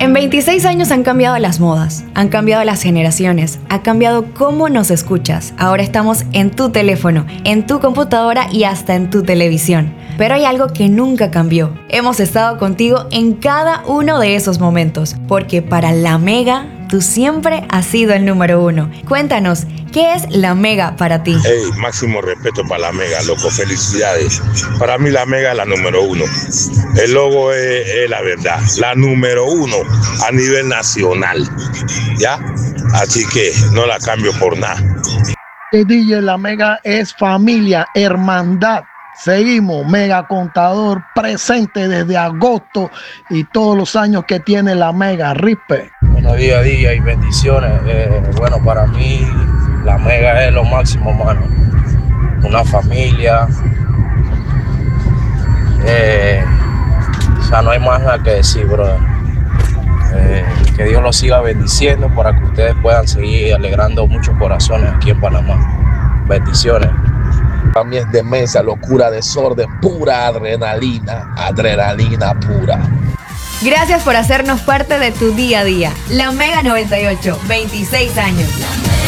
En 26 años han cambiado las modas, han cambiado las generaciones, ha cambiado cómo nos escuchas. Ahora estamos en tu teléfono, en tu computadora y hasta en tu televisión. Pero hay algo que nunca cambió. Hemos estado contigo en cada uno de esos momentos, porque para La Mega, tú siempre has sido el número uno. Cuéntanos, ¿qué es La Mega para ti? Hey, máximo respeto para La Mega, loco, felicidades. Para mí La Mega es la número uno. El logo es la verdad, la número uno a nivel nacional, ¿ya? Así que no la cambio por nada. DJ La Mega es familia, hermandad. Seguimos, Mega Contador presente desde agosto y todos los años que tiene La Mega. Rispe. Bueno, día a día y bendiciones. Bueno, para mí La Mega es lo máximo, mano. Una familia. O sea, no hay más nada que decir, brother. Que Dios los siga bendiciendo para que ustedes puedan seguir alegrando muchos corazones aquí en Panamá. Bendiciones. Para mí es demencia, locura, desorden, pura adrenalina, adrenalina pura. Gracias por hacernos parte de tu día a día. La Mega 98, 26 años.